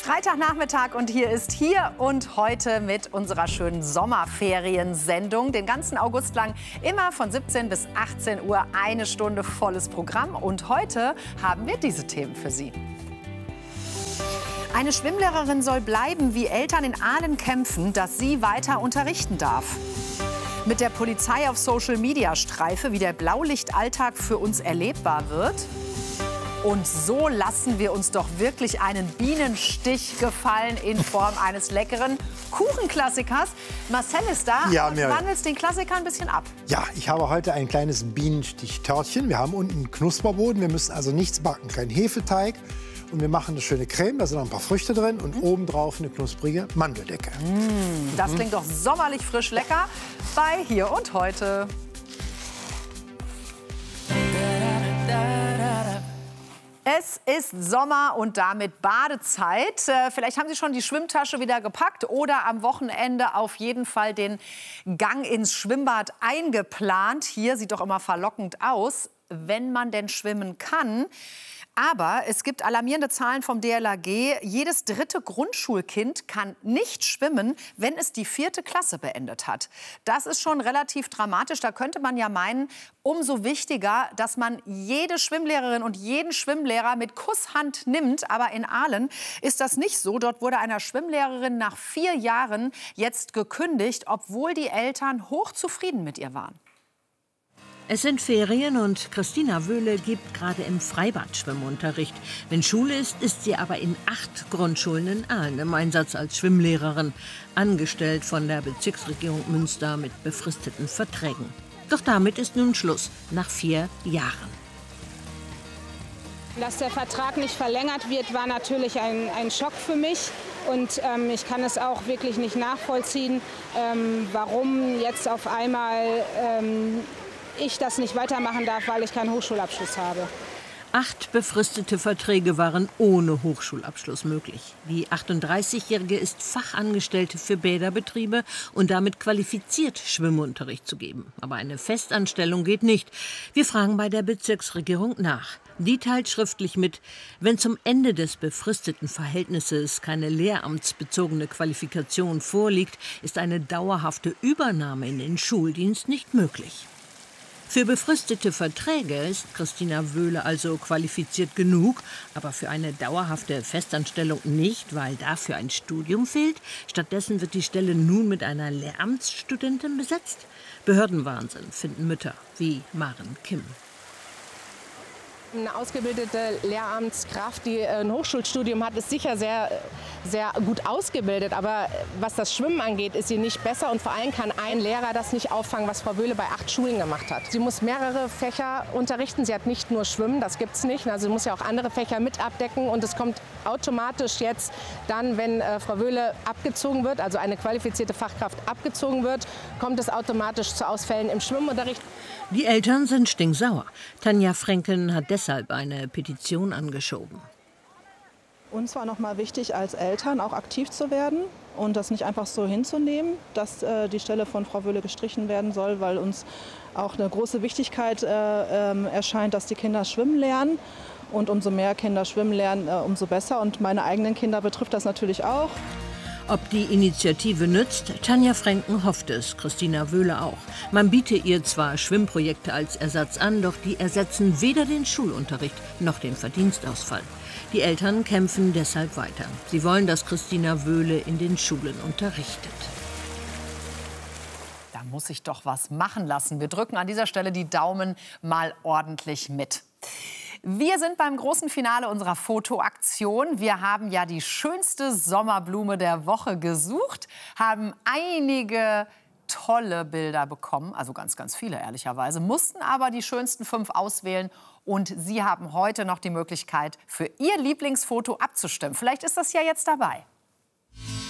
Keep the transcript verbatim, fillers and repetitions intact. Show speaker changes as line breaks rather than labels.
Freitagnachmittag und hier ist Hier und Heute mit unserer schönen Sommerferiensendung. Den ganzen August lang immer von siebzehn bis achtzehn Uhr eine Stunde volles Programm. Und heute haben wir diese Themen für Sie. Eine Schwimmlehrerin soll bleiben, wie Eltern in Aalen kämpfen, dass sie weiter unterrichten darf. Mit der Polizei auf Social-Media-Streife, wie der Blaulichtalltag für uns erlebbar wird. Und so lassen wir uns doch wirklich einen Bienenstich gefallen in Form eines leckeren Kuchenklassikers. Marcel ist da
ja,
und wandelst den Klassiker ein bisschen ab.
Ja, ich habe heute ein kleines Bienenstichtörtchen. Wir haben unten einen Knusperboden. Wir müssen also nichts backen, kein Hefeteig. Und wir machen eine schöne Creme, da sind noch ein paar Früchte drin und mhm. obendrauf eine knusprige Mandeldecke.
Mm, das mhm. klingt doch sommerlich frisch lecker bei Hier und Heute. Es ist Sommer und damit Badezeit. Äh, vielleicht haben Sie schon die Schwimmtasche wieder gepackt oder am Wochenende auf jeden Fall den Gang ins Schwimmbad eingeplant. Hier sieht doch immer verlockend aus, wenn man denn schwimmen kann. Aber es gibt alarmierende Zahlen vom D L R G. Jedes dritte Grundschulkind kann nicht schwimmen, wenn es die vierte Klasse beendet hat. Das ist schon relativ dramatisch. Da könnte man ja meinen, umso wichtiger, dass man jede Schwimmlehrerin und jeden Schwimmlehrer mit Kusshand nimmt. Aber in Aalen ist das nicht so. Dort wurde einer Schwimmlehrerin nach vier Jahren jetzt gekündigt, obwohl die Eltern hochzufrieden mit ihr waren.
Es sind Ferien und Christina Wöhle gibt gerade im Freibad Schwimmunterricht. Wenn Schule ist, ist sie aber in acht Grundschulen in Aalen im Einsatz als Schwimmlehrerin, angestellt von der Bezirksregierung Münster mit befristeten Verträgen. Doch damit ist nun Schluss, nach vier Jahren.
Dass der Vertrag nicht verlängert wird, war natürlich ein, ein Schock für mich. Und ähm, ich kann es auch wirklich nicht nachvollziehen, ähm, warum jetzt auf einmal ähm, ich das nicht weitermachen darf, weil ich keinen Hochschulabschluss habe.
Acht befristete Verträge waren ohne Hochschulabschluss möglich. Die achtunddreißigjährige ist Fachangestellte für Bäderbetriebe und damit qualifiziert, Schwimmunterricht zu geben. Aber eine Festanstellung geht nicht. Wir fragen bei der Bezirksregierung nach. Die teilt schriftlich mit, wenn zum Ende des befristeten Verhältnisses keine lehramtsbezogene Qualifikation vorliegt, ist eine dauerhafte Übernahme in den Schuldienst nicht möglich. Für befristete Verträge ist Christina Wöhle also qualifiziert genug, aber für eine dauerhafte Festanstellung nicht, weil dafür ein Studium fehlt. Stattdessen wird die Stelle nun mit einer Lehramtsstudentin besetzt. Behördenwahnsinn finden Mütter wie Maren Kim.
Eine ausgebildete Lehramtskraft, die ein Hochschulstudium hat, ist sicher sehr, sehr gut ausgebildet. Aber was das Schwimmen angeht, ist sie nicht besser. Und vor allem kann ein Lehrer das nicht auffangen, was Frau Wöhle bei acht Schulen gemacht hat. Sie muss mehrere Fächer unterrichten. Sie hat nicht nur Schwimmen, das gibt es nicht. Also sie muss ja auch andere Fächer mit abdecken. Und es kommt automatisch jetzt dann, wenn äh, Frau Wöhle abgezogen wird, also eine qualifizierte Fachkraft abgezogen wird, kommt es automatisch zu Ausfällen im Schwimmunterricht.
Die Eltern sind stinksauer. Tanja Frenken hat deshalb eine Petition angeschoben.
Uns war noch mal wichtig, als Eltern auch aktiv zu werden und das nicht einfach so hinzunehmen, dass äh, die Stelle von Frau Wöhle gestrichen werden soll, weil uns auch eine große Wichtigkeit äh, äh, erscheint, dass die Kinder schwimmen lernen. Und umso mehr Kinder schwimmen lernen, äh, umso besser. Und meine eigenen Kinder betrifft das natürlich auch.
Ob die Initiative nützt? Tanja Frenken hofft es, Christina Wöhle auch. Man biete ihr zwar Schwimmprojekte als Ersatz an, doch die ersetzen weder den Schulunterricht noch den Verdienstausfall. Die Eltern kämpfen deshalb weiter. Sie wollen, dass Christina Wöhle in den Schulen unterrichtet.
Da muss ich doch was machen lassen. Wir drücken an dieser Stelle die Daumen mal ordentlich mit. Wir sind beim großen Finale unserer Fotoaktion. Wir haben ja die schönste Sommerblume der Woche gesucht, haben einige tolle Bilder bekommen, also ganz, ganz viele ehrlicherweise, mussten aber die schönsten fünf auswählen. Und Sie haben heute noch die Möglichkeit, für Ihr Lieblingsfoto abzustimmen. Vielleicht ist das ja jetzt dabei.